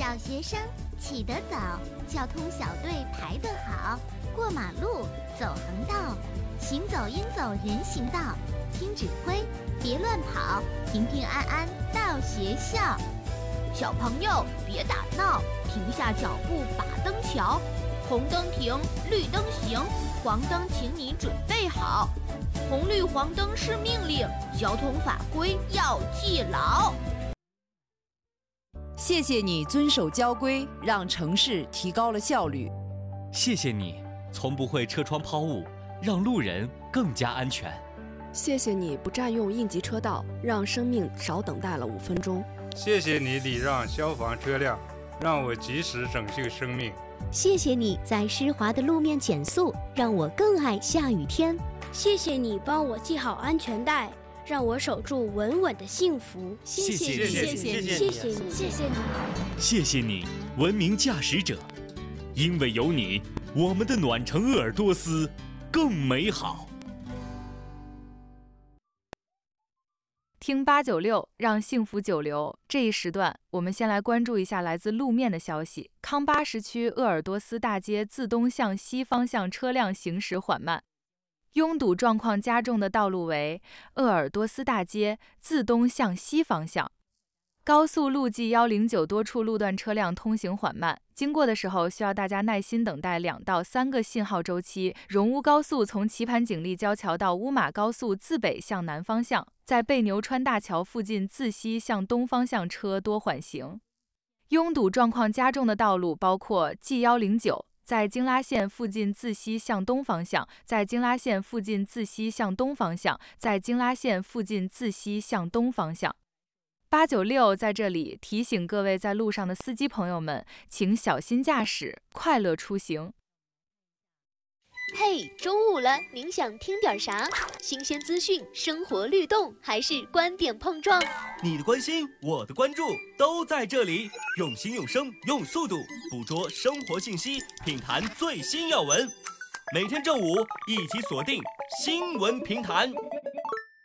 小学生起得早，交通小队排得好，过马路走横道，行走应走人行道，听指挥别乱跑，平平安安到学校。 小朋友别打闹，停下脚步把灯瞧，红灯停，绿灯行，黄灯请你准备好。红绿黄灯是命令，交通法规要记牢。 谢谢你遵守交规，让城市提高了效率。 谢谢你从不会车窗抛物，让路人更加安全。 谢谢你不占用应急车道，让生命少等待了5分钟。 谢谢你礼让消防车辆，让我及时拯救生命。 谢谢你在湿滑的路面减速，让我更爱下雨天。 谢谢你帮我系好安全带，让我守住稳稳的幸福。 谢谢你， 谢谢你，谢谢你，谢谢你， 谢谢你，文明驾驶者。因为有你，我们的暖城鄂尔多斯更美好。 听896，让幸福久留。这一时段，我们先来关注一下来自路面的消息。康巴什区鄂尔多斯大街自东向西方向车辆行驶缓慢，拥堵状况加重的道路为鄂尔多斯大街自东向西方向。高速路 G109 多处路段车辆通行缓慢，经过的时候需要大家耐心等待2到3个信号周期。荣乌高速从棋盘锦立交桥到乌马高速自北向南方向，在贝牛川大桥附近自西向东方向车多缓行。拥堵状况加重的道路包括 G109 在京拉线附近自西向东方向，在京拉线附近自西向东方向，在京拉线附近自西向东方向。896在这里提醒各位在路上的司机朋友们，请小心驾驶，快乐出行。 嘿，中午了，您想听点啥？新鲜资讯、生活律动，还是观点碰撞？ 你的关心，我的关注，都在这里。用心用声用速度捕捉生活信息，品谈最新要闻。每天正午一起锁定新闻评谈。